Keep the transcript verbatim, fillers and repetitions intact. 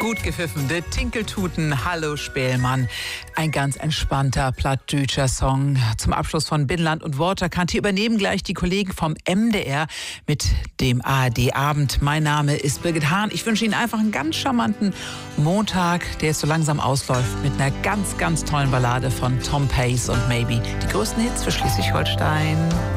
gut gepfiffen, der Tinkeltuten, Hallo Spählmann. Ein ganz entspannter plattdütscher Song zum Abschluss von Binnenland und Waterkant. Hier übernehmen gleich die Kollegen vom M D R mit dem A R D-Abend. Mein Name ist Birgit Hahn. Ich wünsche Ihnen einfach einen ganz charmanten Montag, der jetzt so langsam ausläuft mit einer ganz, ganz tollen Ballade von Tom Pace und Maybe. Die größten Hits für Schleswig-Holstein.